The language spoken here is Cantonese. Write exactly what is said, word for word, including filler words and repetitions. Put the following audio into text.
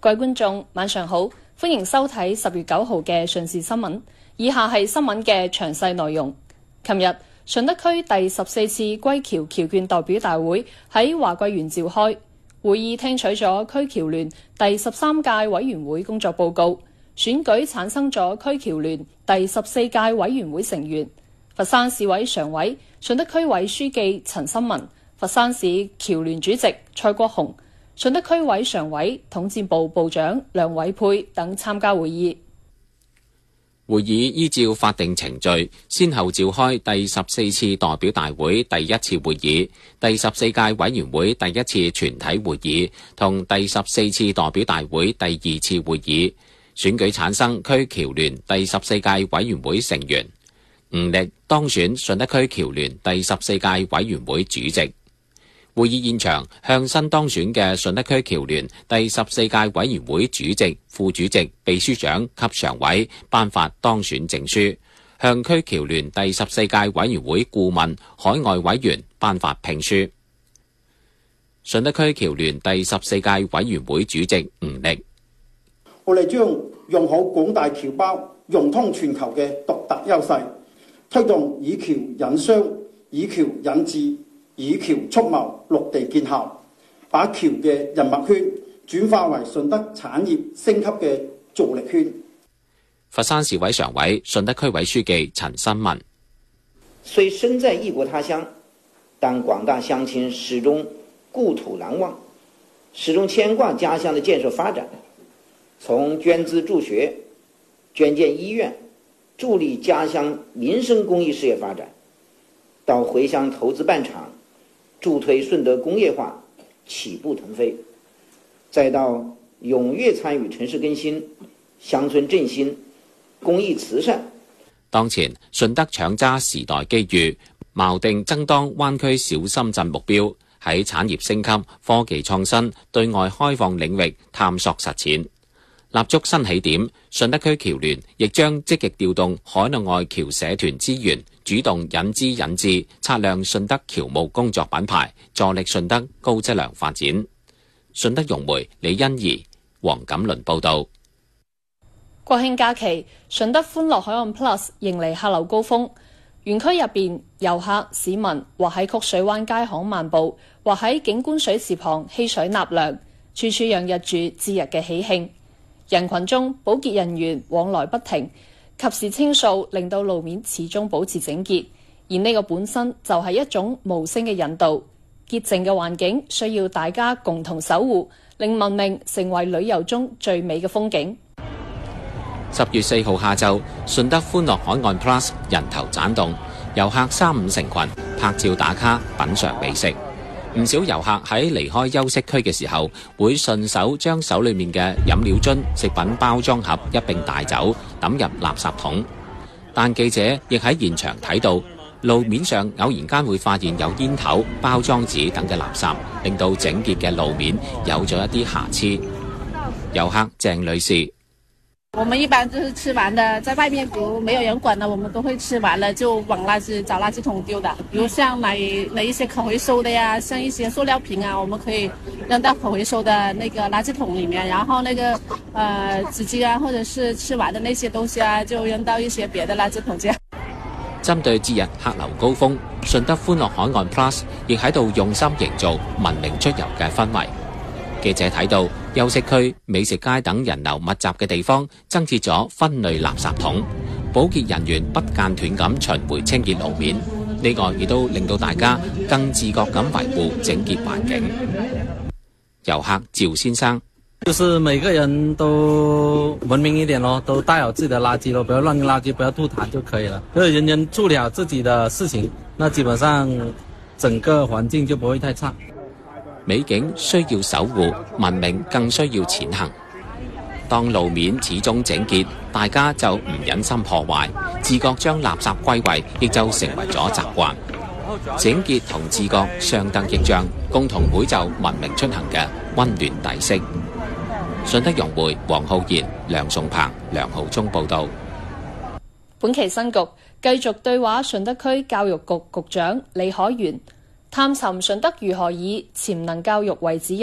各位觀眾，晚上好，歡迎收睇十月九號嘅順時新聞。以下係新聞嘅詳細內容。琴日，順德區第十四次歸僑僑眷代表大會喺華貴園召開，會議聽取咗區僑聯第十三屆委員會工作報告，選舉產生咗區僑聯第十四屆委員會成員。佛山市委常委、順德區委書記陳新文、佛山市僑聯主席蔡國雄、順德區委常委、統戰部部長梁偉佩等參加會議。 會議依照法定程序，先後召開第十四次代表大會第一次會議、第十四屆委員會第一次全體會議同第十四次代表大會第二次會議，選舉產生區僑聯第十四屆委員會成員。吳力當選順德區僑聯第十四屆委員會主席。會議現場向新當選嘅順德區僑聯第十四屆委員會主席、副主席、秘書長及常委頒發當選證書，向區僑聯第十四屆委員會顧問、海外委員頒發聘書。順德區僑聯第十四屆委員會主席吳力： 我哋將用好廣大僑胞融通全球嘅獨特優勢，推動以僑引商、以僑引智、以僑促貿六地見效，把僑嘅人脈圈轉化為順德產業升級嘅助力圈。 佛山市委常委、順德區委書記陳新文： 雖身在異國他鄉，但廣大鄉親始終故土難忘，始終牽掛家鄉的建設發展。從捐資助學、捐建醫院、助力家鄉民生公益事業發展，到回鄉投資辦廠，助推順德工業化起步騰飛，再到踴躍參與城市更新、鄉村振興、公益慈善。 當前順德搶揸時代機遇，錨定爭當灣區小深圳目標，喺產業升級、科技創新、對外開放領域探索實踐，立足新起點。順德區僑聯亦將積極調動海內外僑社團資源，主動引資引智，擦亮順德僑務工作品牌，助力順德高質量發展。順德融媒李欣怡、黃錦麟報道。 國慶假期，順德歡樂海岸 Plus 迎嚟客流高峰。園區入邊，遊客、市民或喺曲水灣街巷漫步，或喺景觀水池旁嬉水納涼，處處洋溢住節日嘅喜慶。人群中，保潔人員往來不停，及時清掃，令到路面始終保持整潔。而呢個本身就係一種無聲嘅引導。潔淨嘅環境需要大家共同守護，令文明成為旅遊中最美嘅風景。 十月四號下晝，順德歡樂海岸 Plus 人頭棧動，遊客三五成群拍照打卡，品嚐美食。唔少遊客喺離開休息區嘅時候，會順手將手裏面嘅飲料樽、食品包裝盒一並帶走，抌入垃圾桶。但記者亦喺現場睇到，路面上偶然間會發現有煙頭、包裝紙等嘅垃圾，令到整潔嘅路面有咗一啲瑕疵。遊客鄭女士： 我們一般就是吃完的，在外面比如沒有人管的，我們都會吃完了就往垃圾找垃圾桶丟的。比如像買那一些可回收的呀，像一些塑料瓶啊，我們可以扔到可回收的那個垃圾桶裡面，然後那個呃紙巾啊，或者是吃完的那些東西啊，就扔到一些別的垃圾桶這樣。 針對節日客流高峰，順德歡樂海岸 Plus 亦喺度用心營造文明出遊嘅氛圍。記者睇到休息區、美食街等人流密集嘅地方增設咗分類垃圾桶，保潔人員不間斷咁巡迴清潔路面，呢個亦都令到大家更自覺咁維護整潔環境。遊客趙先生： 就是每個人都文明一點咯，都帶好自己的垃圾咯，不要亂扔垃圾，不要吐痰就可以了。就是人人處理好自己的事情，那基本上整個環境就不會太差。 美景需要守護，文明更需要前行。當路面始終整潔，大家就唔忍心破壞，自覺將垃圾歸位，亦就成為咗習慣。整潔同自覺相得益彰，共同繪就文明出行嘅溫暖底色。順德融媒黃浩然、梁崇鵬、梁浩忠報道。 本期新局繼續對話順德區教育局局長李海源，探尋順德如何以潛能教育為指引，